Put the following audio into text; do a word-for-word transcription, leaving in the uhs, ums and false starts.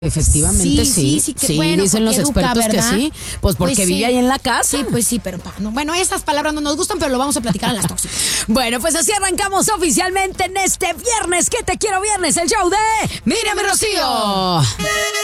Efectivamente, sí. Sí, sí, que sí, bueno, dicen los porque educa, expertos que ¿verdad? sí. Pues porque Pues vive sí. ahí en la casa. Sí, pues sí, pero pa, no. Bueno, esas palabras no nos gustan, pero lo vamos a platicar en las tóxicas. Bueno, pues así arrancamos oficialmente en este viernes. ¿Qué te quiero viernes? El show de Mírame, Rocío.